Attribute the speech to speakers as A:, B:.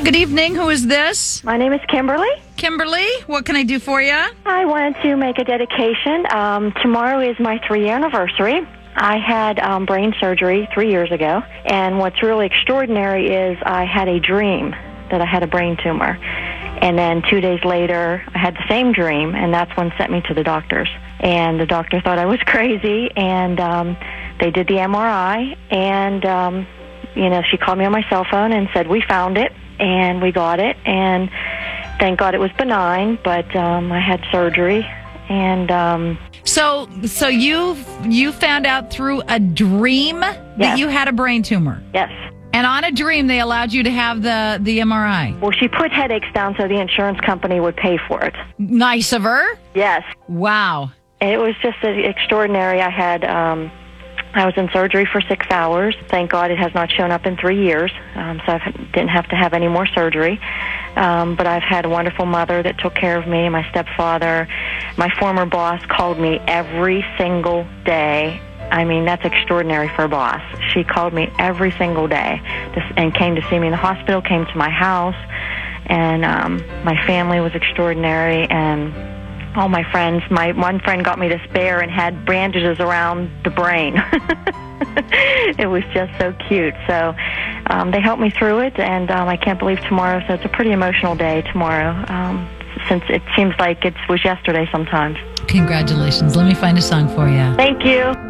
A: Good evening. Who is this?
B: My name is Kimberly.
A: Kimberly, what can I do for you?
B: I wanted to make a dedication. Tomorrow is my 3-year anniversary. I had brain surgery 3 years ago, and what's really extraordinary is I had a dream that I had a brain tumor. And then 2 days later, I had the same dream, and that's when sent me to the doctors. And the doctor thought I was crazy, and they did the MRI, and, she called me on my cell phone and said, we found it, and we got it, and thank God it was benign, but I had surgery, and...
A: So you found out through a dream that you had a brain tumor?
B: Yes.
A: And on a dream, they allowed you to have the MRI?
B: Well, she put headaches down so the insurance company would pay for it.
A: Nice of her?
B: Yes.
A: Wow.
B: It was just extraordinary. I was in surgery for 6 hours. Thank God it has not shown up in 3 years, so I didn't have to have any more surgery. But I've had a wonderful mother that took care of me, my stepfather. My former boss called me every single day. I mean, that's extraordinary for a boss. She called me every single day and came to see me in the hospital, came to my house, and my family was extraordinary, and all my friends. My one friend got me this bear and had bandages around the brain. It was just so cute. So they helped me through it, and I can't believe tomorrow. So it's a pretty emotional day tomorrow, since it seems like it was yesterday sometimes.
A: Congratulations. Let me find a song for you.
B: Thank you.